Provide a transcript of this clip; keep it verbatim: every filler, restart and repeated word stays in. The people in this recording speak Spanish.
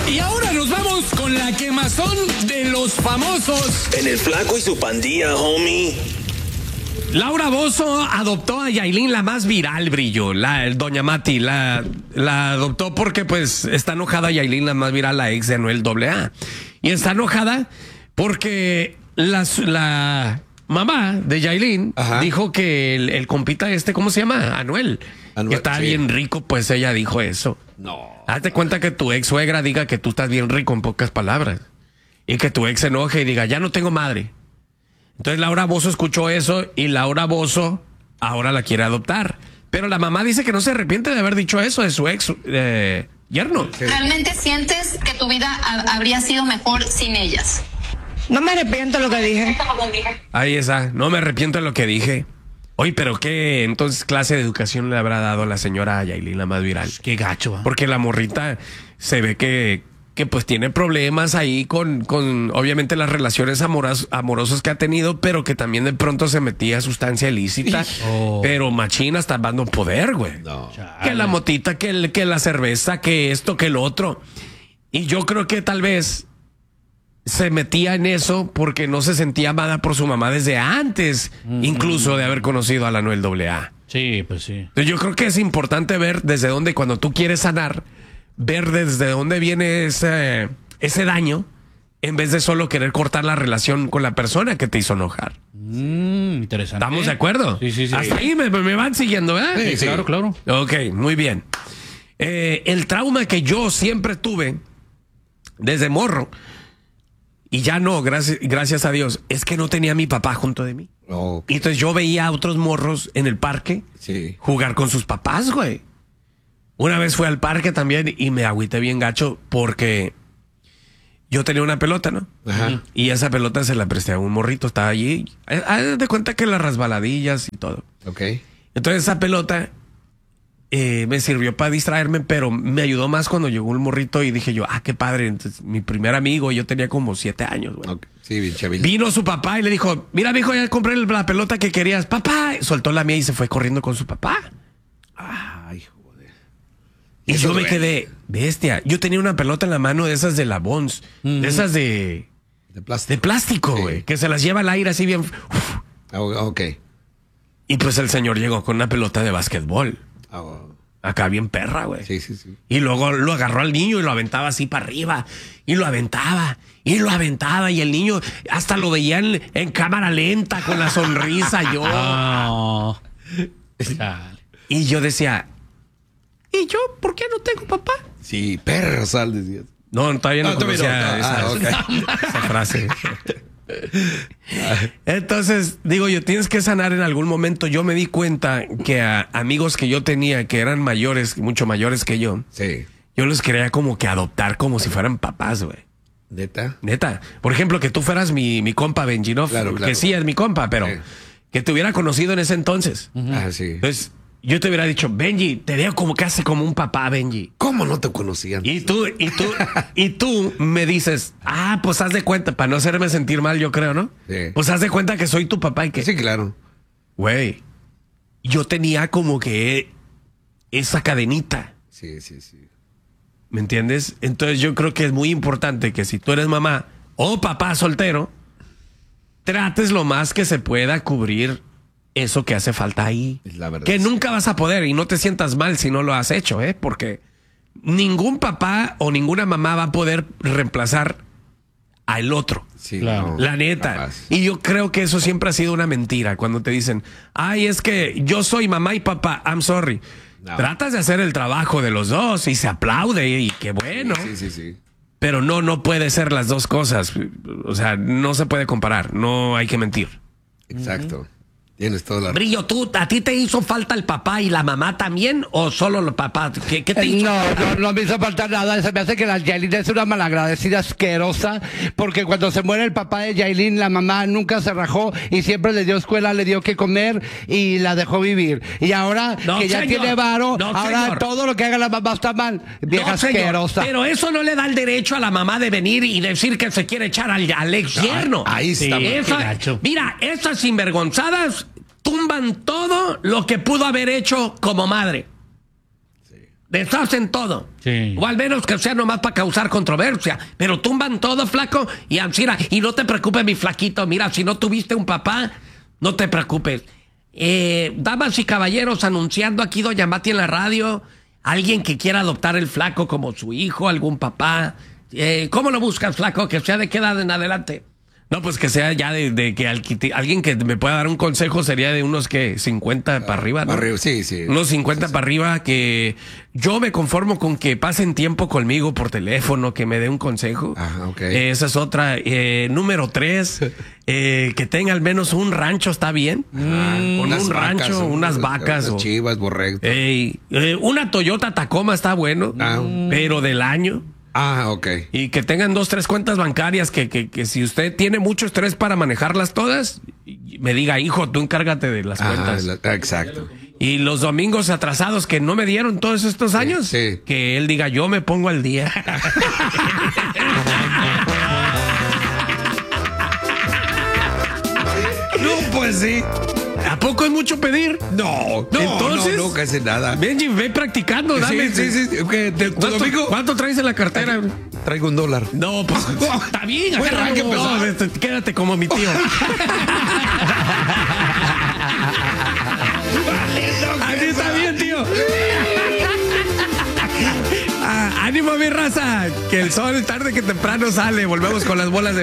Y ahora nos vamos con la quemazón de los famosos. En el Flaco y su pandilla, homie. Laura Bozzo adoptó a Yailin, la más viral, Brillo, la doña Mati, la, la adoptó porque pues está enojada Yailin, la más viral, la ex de Anuel doble A. Y está enojada porque las, la mamá de Yailin Ajá. dijo que el, el compita este, ¿cómo se llama? Anuel. Anuel que está sí. bien rico, pues ella dijo eso. No. Hazte cuenta que tu ex suegra diga que tú estás bien rico en pocas palabras. Y que tu ex se enoje y diga, ya no tengo madre. Entonces Laura Bozzo escuchó eso y Laura Bozzo ahora la quiere adoptar. Pero la mamá dice que no se arrepiente de haber dicho eso de su ex eh, yerno. ¿Realmente sientes que tu vida ha- habría sido mejor sin ellas? No me arrepiento de lo que dije. Ahí está, no me arrepiento de lo que dije. Oye, pero ¿qué entonces clase de educación le habrá dado la señora Yailin, la más viral? Qué gacho. ¿eh? Porque la morrita se ve que... que pues tiene problemas ahí con, con obviamente las relaciones amoras, amorosas que ha tenido, pero que también de pronto se metía sustancia ilícita, oh. pero machina está dando poder, güey. No. Que la motita, que, el, que la cerveza, que esto, que el otro. Y yo creo que tal vez se metía en eso porque no se sentía amada por su mamá desde antes, mm-hmm. incluso de haber conocido a la Anuel doble A. Sí, pues sí. Entonces yo creo que es importante ver desde dónde, cuando tú quieres sanar, ver desde dónde viene ese, ese daño, en vez de solo querer cortar la relación con la persona que te hizo enojar. Mm, interesante. ¿Estamos de acuerdo? Sí, sí, sí. Hasta ahí me, me van siguiendo, ¿verdad? Sí, sí, claro, claro. Ok, muy bien. Eh, el trauma que yo siempre tuve desde morro, y ya no, gracias, gracias a Dios, es que no tenía a mi papá junto de mí. Oh. Y entonces yo veía a otros morros en el parque sí. jugar con sus papás, güey. Una vez fui al parque también y me agüité bien gacho porque yo tenía una pelota, ¿no? Ajá. Y esa pelota se la presté a un morrito, estaba allí. Haz de cuenta que las resbaladillas y todo. Ok. Entonces esa pelota eh, me sirvió para distraerme, pero me ayudó más cuando llegó un morrito y dije yo, ah, qué padre. Entonces, mi primer amigo, yo tenía como siete años, güey. Okay. Sí, bien chavito. Vino su papá y le dijo, mira, mijo, ya compré la pelota que querías. Papá, soltó la mía y se fue corriendo con su papá. Ay, joder. Y Eso yo me duele. quedé, bestia. Yo tenía una pelota en la mano de esas de la Bonds, mm. de esas de... De plástico. De plástico, güey. Sí. Que se las lleva al aire así bien... Uf. Oh, ok. Y pues el señor llegó con una pelota de básquetbol. Oh. Acá bien perra, güey. Sí, sí, sí. Y luego lo agarró al niño y lo aventaba así para arriba. Y lo aventaba. Y lo aventaba. Y el niño hasta lo veía en, en cámara lenta con la sonrisa. Yo. Oh. Y yo decía... ¿Y yo? ¿Por qué no tengo papá? Sí, perro sal, decías. No, todavía no, no conocía no. esa, ah, okay. esa frase. Entonces, digo yo, tienes que sanar en algún momento. Yo me di cuenta que a amigos que yo tenía, que eran mayores, mucho mayores que yo, sí. yo los quería como que adoptar como si fueran papás, güey. ¿Neta? Neta. Por ejemplo, que tú fueras mi, mi compa Benji, ¿no? Claro, claro. Que sí es mi compa, pero sí. que te hubiera conocido en ese entonces. Uh-huh. Ah, sí. Entonces... yo te hubiera dicho, Benji, te veo como casi como un papá, Benji. ¿Cómo no te conocían? Y tú, y tú, y tú me dices, ah, pues haz de cuenta, para no hacerme sentir mal, yo creo, ¿no? Sí. Pues haz de cuenta que soy tu papá y que... Sí, claro. Güey, yo tenía como que esa cadenita. Sí, sí, sí. ¿Me entiendes? Entonces yo creo que es muy importante que si tú eres mamá o papá soltero, trates lo más que se pueda cubrir eso que hace falta ahí. Es la verdad. Que nunca vas a poder y no te sientas mal si no lo has hecho, ¿eh? Porque ningún papá o ninguna mamá va a poder reemplazar al otro. Sí, claro. no, La neta. capaz. Y yo creo que eso siempre ha sido una mentira. Cuando te dicen, ay, es que yo soy mamá y papá, I'm sorry. No. Tratas de hacer el trabajo de los dos y se aplaude y qué bueno. Sí, sí, sí. Pero no, no puede ser las dos cosas. O sea, no se puede comparar. No hay que mentir. Exacto. Uh-huh. Tienes toda la... Brillo, ¿tú, ¿a ti te hizo falta el papá y la mamá también? ¿O solo el papá? ¿Qué, qué te hizo? No, no, no me hizo falta nada. Se me hace que la Yailin es una malagradecida asquerosa, porque cuando se muere el papá de Yailin, la mamá nunca se rajó y siempre le dio escuela, le dio que comer y la dejó vivir. Y ahora no, que ya señor. tiene varo, no, ahora señor. todo lo que haga la mamá está mal. Vieja no, asquerosa. Pero eso no le da el derecho a la mamá de venir y decir que se quiere echar al, al ex yerno. Ahí está. Sí, esa, mira, esas sinvergonzadas tumban todo lo que pudo haber hecho como madre. Sí. deshacen todo. Sí. O al menos que sea nomás para causar controversia. Pero tumban todo, flaco. Y, mira, y no te preocupes, mi flaquito. Mira, si no tuviste un papá, no te preocupes. Eh, damas y caballeros, anunciando aquí Doña Mati en la radio. Alguien que quiera adoptar el flaco como su hijo, algún papá. Eh, ¿Cómo lo buscas, flaco? Que sea de qué edad en adelante. No, pues que sea ya de, de que al- alguien que me pueda dar un consejo sería de unos que cincuenta para arriba, ¿no? Arriba, sí, sí. Unos cincuenta para arriba, que yo me conformo con que pasen tiempo conmigo por teléfono, que me dé un consejo. Ajá, ok. Eh, esa es otra. Eh, número tres, eh, que tenga al menos un rancho, ¿está bien? Con Unas un vacas, rancho, unas vacas. unas o- chivas, borregos. Ey, eh, una Toyota Tacoma está bueno, Ah. pero del año. Ah, ok. Y que tengan dos, tres cuentas bancarias que, que, que si usted tiene mucho estrés para manejarlas todas, me diga, hijo, tú encárgate de las Ajá, cuentas. la- exacto. Y los domingos atrasados que no me dieron todos estos años, sí. que él diga, yo me pongo al día. No, pues sí. ¿A poco es mucho pedir? No, no, Entonces, no, no, casi nada. Benji, ve practicando, dame. Sí, sí, sí. ¿Qué, te- tu ¿Cuánto, domingo? cuánto traes en la cartera? Traigo un dólar. No, pues está bien, Bueno, agárralo. hay que empezar. No, este, quédate como mi tío. Así está bien, tío. Ah, ánimo, mi raza, que el sol tarde que temprano sale. Volvemos con las bolas de